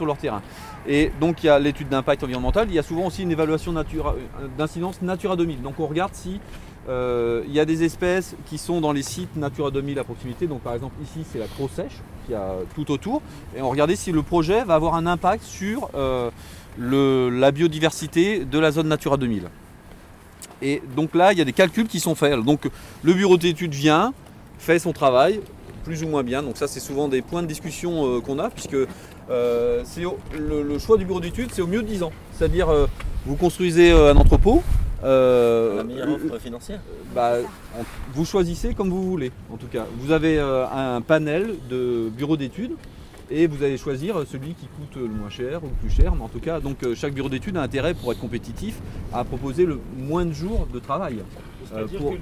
sur leur terrain. Et donc il y a l'étude d'impact environnemental, il y a souvent aussi une évaluation d'incidence Natura 2000. Donc on regarde si il y a des espèces qui sont dans les sites Natura 2000 à proximité. Donc par exemple ici c'est la croc sèche qui a tout autour. Et on regardait si le projet va avoir un impact sur la biodiversité de la zone Natura 2000. Et donc là il y a des calculs qui sont faits. Donc le bureau d'études vient, fait son travail, plus ou moins bien. Donc ça c'est souvent des points de discussion qu'on a, puisque le choix du bureau d'études c'est au mieux de 10 ans. C'est-à-dire vous construisez un entrepôt. La meilleure offre financière. Vous choisissez comme vous voulez. En tout cas, vous avez un panel de bureaux d'études et vous allez choisir celui qui coûte le moins cher ou le plus cher. Mais en tout cas, donc chaque bureau d'études a intérêt, pour être compétitif, à proposer le moins de jours de travail. C'est-à-dire que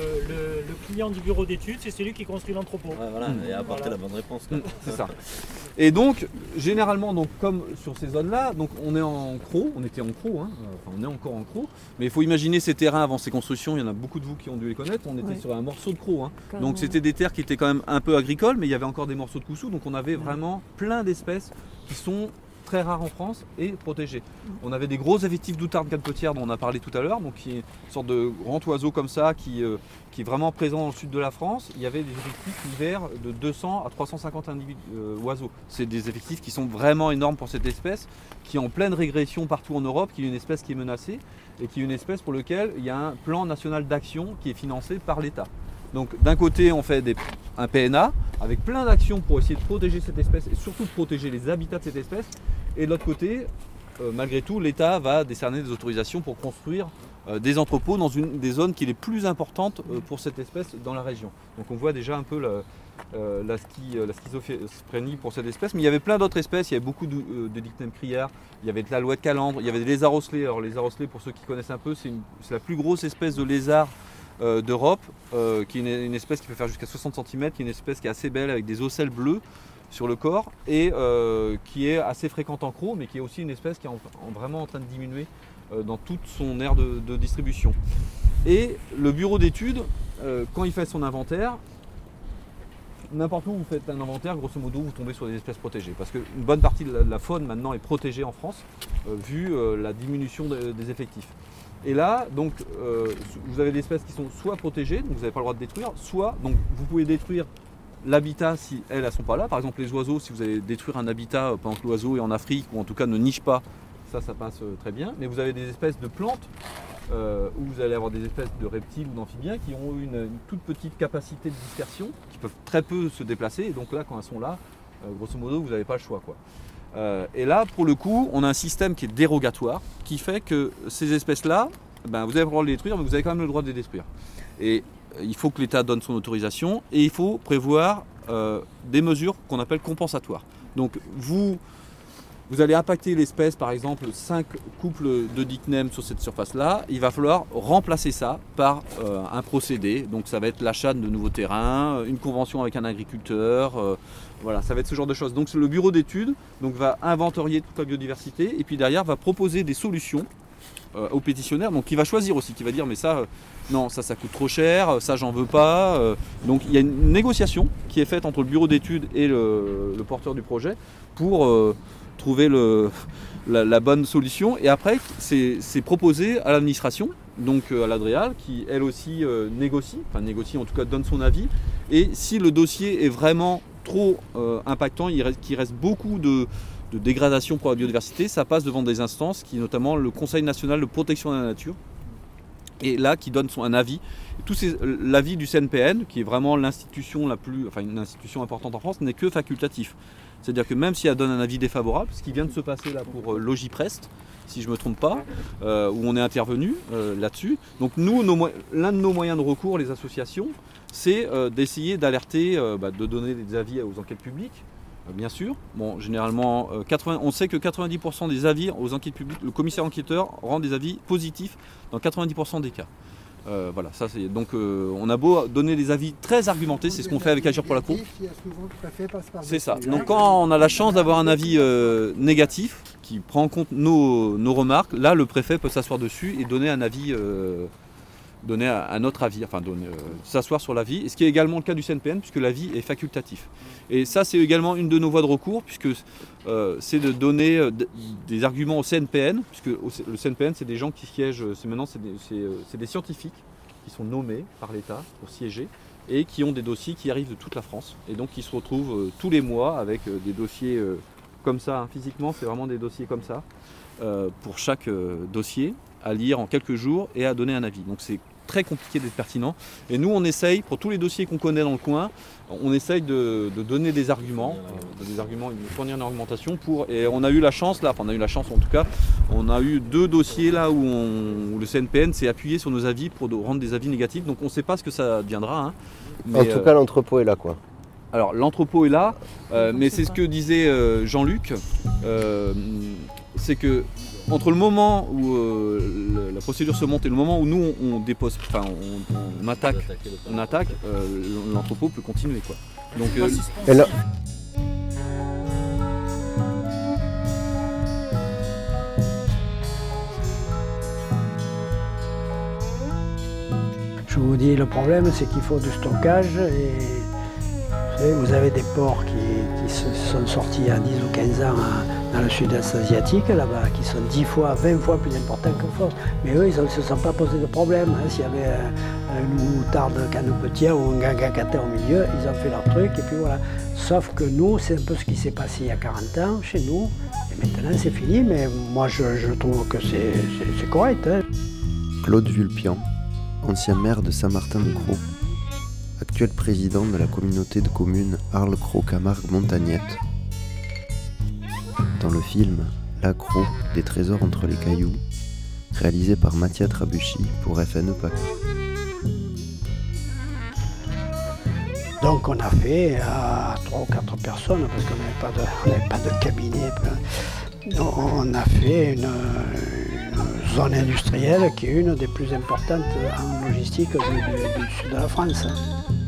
le client du bureau d'études, c'est celui qui construit l'entrepôt. Ouais, voilà, et apporter la bonne réponse. C'est ça. Et donc, généralement, donc, comme sur ces zones-là, donc on est en CRO, on était en CRO, on est encore en CRO, mais il faut imaginer ces terrains avant ces constructions, il y en a beaucoup de vous qui ont dû les connaître, on était sur un morceau de CRO. Donc c'était des terres qui étaient quand même un peu agricoles, mais il y avait encore des morceaux de coussou, donc on avait vraiment plein d'espèces qui sont très rares en France et protégées. On avait des gros effectifs d'outardes calpetières dont on a parlé tout à l'heure, donc qui est une sorte de grand oiseau comme ça qui est vraiment présent dans le sud de la France. Il y avait des effectifs l'hiver de 200 à 350 oiseaux. C'est des effectifs qui sont vraiment énormes pour cette espèce, qui est en pleine régression partout en Europe, qui est une espèce qui est menacée et qui est une espèce pour laquelle il y a un plan national d'action qui est financé par l'État. Donc d'un côté on fait un PNA avec plein d'actions pour essayer de protéger cette espèce et surtout de protéger les habitats de cette espèce. Et de l'autre côté, malgré tout, l'État va décerner des autorisations pour construire des entrepôts dans une des zones qui est les plus importantes pour cette espèce dans la région. Donc on voit déjà un peu la schizophrénie pour cette espèce. Mais il y avait plein d'autres espèces, il y avait beaucoup de dictème criard, il y avait de l'alouette calandre, il y avait des lézards osselets. Alors les lézards osselets, pour ceux qui connaissent un peu, c'est la plus grosse espèce de lézard d'Europe, qui est une espèce qui peut faire jusqu'à 60 cm, qui est une espèce qui est assez belle avec des ocelles bleus sur le corps et qui est assez fréquente en CRO, mais qui est aussi une espèce qui est vraiment en train de diminuer dans toute son aire de distribution. Et le bureau d'études, quand il fait son inventaire, n'importe où vous faites un inventaire, grosso modo, vous tombez sur des espèces protégées. Parce qu'une bonne partie de la faune maintenant est protégée en France, vu la diminution des effectifs. Et là, donc, vous avez des espèces qui sont soit protégées, donc vous n'avez pas le droit de détruire, soit donc, vous pouvez détruire l'habitat si elles ne sont pas là. Par exemple, les oiseaux, si vous allez détruire un habitat pendant que l'oiseau est en Afrique, ou en tout cas ne niche pas, ça passe très bien. Mais vous avez des espèces de plantes, où vous allez avoir des espèces de reptiles ou d'amphibiens qui ont une toute petite capacité de dispersion, qui peuvent très peu se déplacer. Et donc là, quand elles sont là, grosso modo, vous n'avez pas le choix, quoi. Et là, pour le coup, on a un système qui est dérogatoire, qui fait que ces espèces-là, vous avez le droit de les détruire, mais vous avez quand même le droit de les détruire. Et il faut que l'État donne son autorisation et il faut prévoir des mesures qu'on appelle compensatoires. Donc vous allez impacter l'espèce, par exemple 5 couples de dictnem sur cette surface-là, il va falloir remplacer ça par un procédé. Donc ça va être l'achat de nouveaux terrains, une convention avec un agriculteur, voilà, ça va être ce genre de choses. Donc le bureau d'études va inventorier toute la biodiversité et puis derrière va proposer des solutions au pétitionnaire, donc qui va choisir aussi, qui va dire mais ça, non, ça coûte trop cher, ça j'en veux pas. Donc il y a une négociation qui est faite entre le bureau d'études et le porteur du projet pour trouver la bonne solution. Et après, c'est proposé à l'administration, donc à l'Adréal, qui elle aussi négocie en tout cas donne son avis. Et si le dossier est vraiment trop impactant, qu'il reste beaucoup de dégradation pour la biodiversité, ça passe devant des instances, qui est notamment le Conseil national de protection de la nature, et là qui donne un avis. L'avis du CNPN, qui est vraiment l'institution une institution importante en France, n'est que facultatif. C'est-à-dire que même si elle donne un avis défavorable, ce qui vient de se passer là pour Logiprest, si je ne me trompe pas, où on est intervenu là-dessus. Donc nous, l'un de nos moyens de recours, les associations, c'est d'essayer d'alerter, de donner des avis aux enquêtes publiques, bien sûr. Bon, généralement, on sait que 90% des avis aux enquêtes publiques, le commissaire enquêteur rend des avis positifs dans 90% des cas. Voilà, ça c'est donc on a beau donner des avis très argumentés, c'est ce qu'on fait avec Agir pour la Cour. C'est ça. Donc quand on a la chance d'avoir un avis négatif qui prend en compte nos remarques, là le préfet peut s'asseoir dessus et donner un avis donner un autre avis, enfin s'asseoir sur l'avis, et ce qui est également le cas du CNPN, puisque l'avis est facultatif. Et ça, c'est également une de nos voies de recours, puisque c'est de donner des arguments au CNPN, puisque le CNPN, c'est des gens qui siègent, c'est des scientifiques qui sont nommés par l'État pour siéger, et qui ont des dossiers qui arrivent de toute la France, et donc qui se retrouvent tous les mois avec des dossiers comme ça, hein. Physiquement, c'est vraiment des dossiers comme ça, pour chaque dossier, à lire en quelques jours et à donner un avis. Donc c'est très compliqué d'être pertinent. Et nous, on essaye, pour tous les dossiers qu'on connaît dans le coin, on essaye de donner des arguments, de fournir une argumentation et on a eu la chance là, enfin on a eu la chance en tout cas, on a eu 2 dossiers là où le CNPN s'est appuyé sur nos avis pour rendre des avis négatifs. Donc on ne sait pas ce que ça deviendra. Hein, mais en tout cas, l'entrepôt est là, quoi. Alors l'entrepôt est là, mais c'est ce que disait Jean-Luc, c'est que entre le moment où la procédure se monte et le moment où nous on dépose, enfin on attaque, l'entrepôt peut continuer, quoi. Donc je vous dis, le problème, c'est qu'il faut du stockage et vous avez des ports qui se sont sortis il y a 10 ou 15 ans dans le sud-est asiatique, là-bas, qui sont 10 fois, 20 fois plus importants qu'en France. Mais eux, ils ne se sont pas posé de problème. Hein. S'il y avait une moutarde canepetière ou un gagacata au milieu, ils ont fait leur truc et puis voilà. Sauf que nous, c'est un peu ce qui s'est passé il y a 40 ans chez nous. Et maintenant, c'est fini, mais moi, je trouve que c'est correct. Hein. Claude Vulpian, ancien maire de Saint-Martin-de-Crau, actuel président de la communauté de communes Arles-Crau-Camargue-Montagnette. Dans le film L'Accro, des trésors entre les cailloux, réalisé par Mathia Trabuchy pour FNE PAC. Donc on a fait à 3 ou 4 personnes, parce qu'on n'avait pas de cabinet. On a fait une zone industrielle qui est une des plus importantes en logistique du sud de la France.